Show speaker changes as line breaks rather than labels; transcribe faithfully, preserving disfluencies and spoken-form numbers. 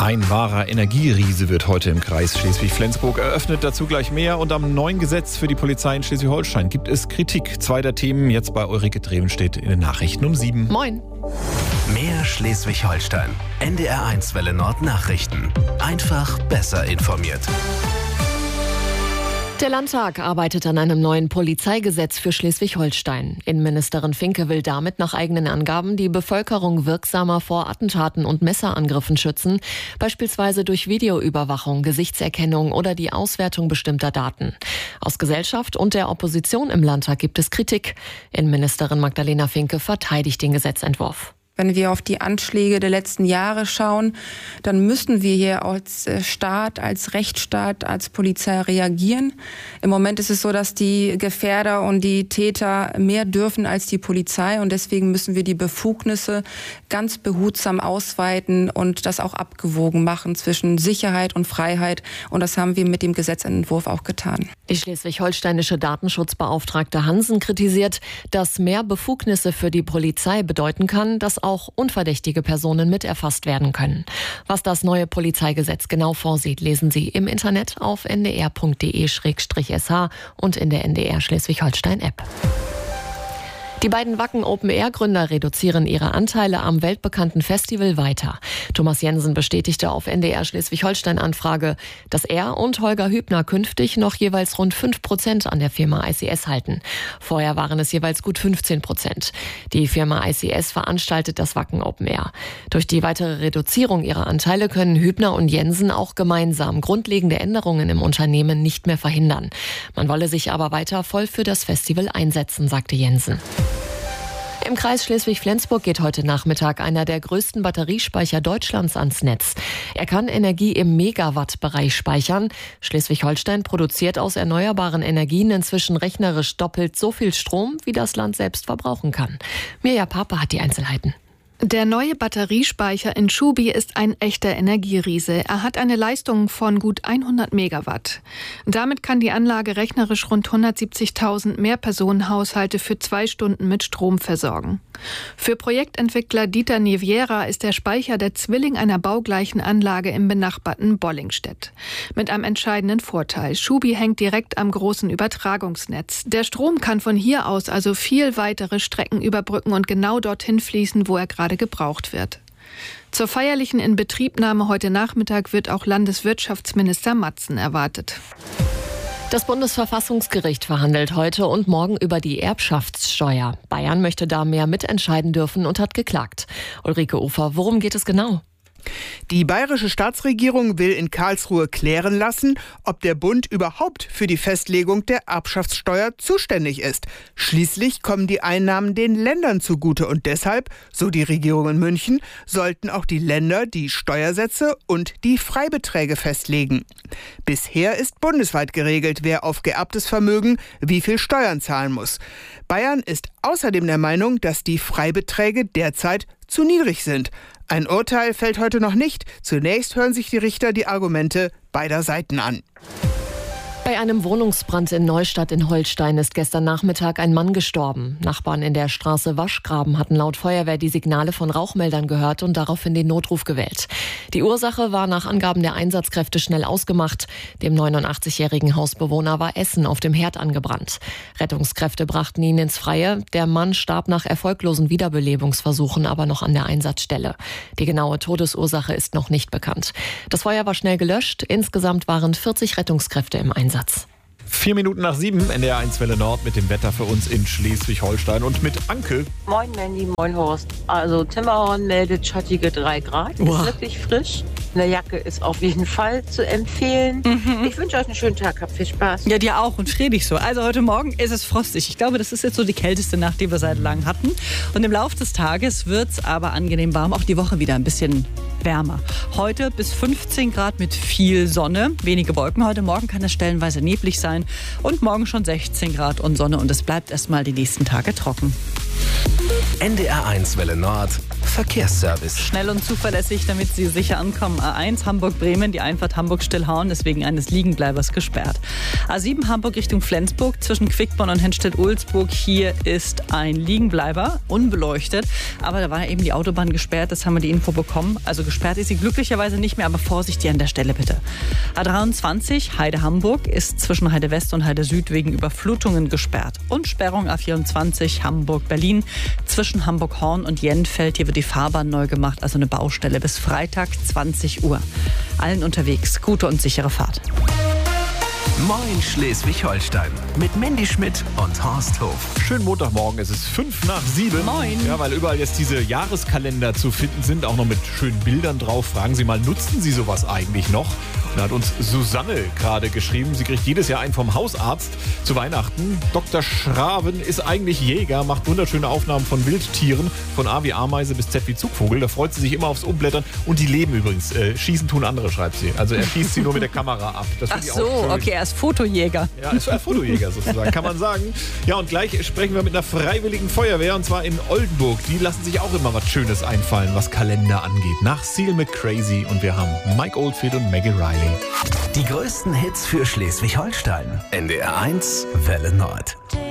Ein wahrer Energieriese wird heute im Kreis Schleswig-Flensburg eröffnet. Dazu gleich mehr. Und am neuen Gesetz für die Polizei in Schleswig-Holstein gibt es Kritik. Zwei der Themen jetzt bei Ulrike Drevenstedt in den Nachrichten um sieben.
Moin.
Mehr Schleswig-Holstein. N D R eins Welle Nord Nachrichten. Einfach besser informiert.
Der Landtag arbeitet an einem neuen Polizeigesetz für Schleswig-Holstein. Innenministerin Finke will damit nach eigenen Angaben die Bevölkerung wirksamer vor Attentaten und Messerangriffen schützen, beispielsweise durch Videoüberwachung, Gesichtserkennung oder die Auswertung bestimmter Daten. Aus Gesellschaft und der Opposition im Landtag gibt es Kritik. Innenministerin Magdalena Finke verteidigt den Gesetzentwurf.
Wenn wir auf die Anschläge der letzten Jahre schauen, dann müssen wir hier als Staat, als Rechtsstaat, als Polizei reagieren. Im Moment ist es so, dass die Gefährder und die Täter mehr dürfen als die Polizei. Und deswegen müssen wir die Befugnisse ganz behutsam ausweiten und das auch abgewogen machen zwischen Sicherheit und Freiheit. Und das haben wir mit dem Gesetzentwurf auch getan.
Die schleswig-holsteinische Datenschutzbeauftragte Hansen kritisiert, dass mehr Befugnisse für die Polizei bedeuten kann, dass auch unverdächtige Personen mit erfasst werden können. Was das neue Polizeigesetz genau vorsieht, lesen Sie im Internet auf n d r punkt d e slash s h und in der N D R Schleswig-Holstein-App. Die beiden Wacken Open-Air-Gründer reduzieren ihre Anteile am weltbekannten Festival weiter. Thomas Jensen bestätigte auf N D R Schleswig-Holstein-Anfrage, dass er und Holger Hübner künftig noch jeweils rund fünf Prozent an der Firma I C S halten. Vorher waren es jeweils gut fünfzehn Prozent. Die Firma I C S veranstaltet das Wacken Open-Air. Durch die weitere Reduzierung ihrer Anteile können Hübner und Jensen auch gemeinsam grundlegende Änderungen im Unternehmen nicht mehr verhindern. Man wolle sich aber weiter voll für das Festival einsetzen, sagte Jensen. Im Kreis Schleswig-Flensburg geht heute Nachmittag einer der größten Batteriespeicher Deutschlands ans Netz. Er kann Energie im Megawatt-Bereich speichern. Schleswig-Holstein produziert aus erneuerbaren Energien inzwischen rechnerisch doppelt so viel Strom, wie das Land selbst verbrauchen kann. Mirja Pape hat die Einzelheiten.
Der neue Batteriespeicher in Schubi ist ein echter Energieriese. Er hat eine Leistung von gut hundert Megawatt. Damit kann die Anlage rechnerisch rund hundertsiebzigtausend Mehrpersonenhaushalte für zwei Stunden mit Strom versorgen. Für Projektentwickler Dieter Neviera ist der Speicher der Zwilling einer baugleichen Anlage im benachbarten Bollingstedt. Mit einem entscheidenden Vorteil: Schubi hängt direkt am großen Übertragungsnetz. Der Strom kann von hier aus also viel weitere Strecken überbrücken und genau dorthin fließen, wo er gerade gebraucht wird. Zur feierlichen Inbetriebnahme heute Nachmittag wird auch Landeswirtschaftsminister Matzen erwartet.
Das Bundesverfassungsgericht verhandelt heute und morgen über die Erbschaftssteuer. Bayern möchte da mehr mitentscheiden dürfen und hat geklagt. Ulrike Ufer, worum geht es genau?
Die bayerische Staatsregierung will in Karlsruhe klären lassen, ob der Bund überhaupt für die Festlegung der Erbschaftssteuer zuständig ist. Schließlich kommen die Einnahmen den Ländern zugute und deshalb, so die Regierung in München, sollten auch die Länder die Steuersätze und die Freibeträge festlegen. Bisher ist bundesweit geregelt, wer auf geerbtes Vermögen wie viel Steuern zahlen muss. Bayern ist außerdem der Meinung, dass die Freibeträge derzeit zu niedrig sind. Ein Urteil fällt heute noch nicht. Zunächst hören sich die Richter die Argumente beider Seiten an.
Bei einem Wohnungsbrand in Neustadt in Holstein ist gestern Nachmittag ein Mann gestorben. Nachbarn in der Straße Waschgraben hatten laut Feuerwehr die Signale von Rauchmeldern gehört und daraufhin den Notruf gewählt. Die Ursache war nach Angaben der Einsatzkräfte schnell ausgemacht. Dem neunundachtzigjährigen Hausbewohner war Essen auf dem Herd angebrannt. Rettungskräfte brachten ihn ins Freie. Der Mann starb nach erfolglosen Wiederbelebungsversuchen aber noch an der Einsatzstelle. Die genaue Todesursache ist noch nicht bekannt. Das Feuer war schnell gelöscht. Insgesamt waren vierzig Rettungskräfte im Einsatz.
Vier Minuten nach sieben, N D R eins Welle Nord mit dem Wetter für uns in Schleswig-Holstein und mit Anke.
Moin Mandy, moin Horst. Also Timmerhorn meldet schattige drei Grad,
Wow.
ist wirklich frisch. Eine Jacke ist auf jeden Fall zu empfehlen. Mhm. Ich wünsche euch einen schönen Tag, habt viel Spaß.
Ja, dir auch und freu dich so. Also heute Morgen ist es frostig. Ich glaube, das ist jetzt so die kälteste Nacht, die wir seit langem hatten. Und im Laufe des Tages wird es aber angenehm warm, auch die Woche wieder ein bisschen wärmer. Heute bis fünfzehn Grad mit viel Sonne, wenige Wolken. Heute Morgen kann es stellenweise neblig sein und morgen schon sechzehn Grad und Sonne und es bleibt erstmal die nächsten Tage trocken.
N D R eins Welle Nord Verkehrsservice.
Schnell und zuverlässig, damit Sie sicher ankommen. A eins Hamburg-Bremen, die Einfahrt Hamburg-Stillhauen ist wegen eines Liegenbleibers gesperrt. A sieben Hamburg Richtung Flensburg zwischen Quickborn und Hennstedt-Ulzburg. Hier ist ein Liegenbleiber, unbeleuchtet. Aber da war eben die Autobahn gesperrt, das haben wir die Info bekommen. Also gesperrt ist sie glücklicherweise nicht mehr, aber Vorsicht hier an der Stelle bitte. A dreiundzwanzig Heide-Hamburg ist zwischen Heide-West und Heide-Süd wegen Überflutungen gesperrt. Und Sperrung A vierundzwanzig Hamburg-Berlin zwischen Hamburg-Horn und Jenfeld. Hier wird die Fahrbahn neu gemacht, also eine Baustelle bis Freitag zwanzig Uhr. Allen unterwegs gute und sichere Fahrt.
Moin Schleswig-Holstein mit Mandy Schmidt und Horst Hof.
Schönen Montagmorgen, es ist fünf nach sieben.
Moin.
Ja, weil überall jetzt diese Jahreskalender zu finden sind, auch noch mit schönen Bildern drauf. Fragen Sie mal, nutzen Sie sowas eigentlich noch? Und da hat uns Susanne gerade geschrieben, sie kriegt jedes Jahr einen vom Hausarzt zu Weihnachten. Doktor Schraven ist eigentlich Jäger, macht wunderschöne Aufnahmen von Wildtieren, von A wie Ameise bis Z wie Zugvogel. Da freut sie sich immer aufs Umblättern. Und die leben übrigens. Äh, schießen tun andere, schreibt sie. Also er schießt sie nur mit der Kamera ab. Das
Ach so, okay, er ist Fotojäger.
Ja, ist ein Fotojäger sozusagen, kann man sagen. Ja, und gleich sprechen wir mit einer freiwilligen Feuerwehr, und zwar in Oldenburg. Die lassen sich auch immer was Schönes einfallen, was Kalender angeht. Nach Seal McCrazy, und wir haben Mike Oldfield und Maggie Riley.
Die größten Hits für Schleswig-Holstein. N D R eins Welle Nord.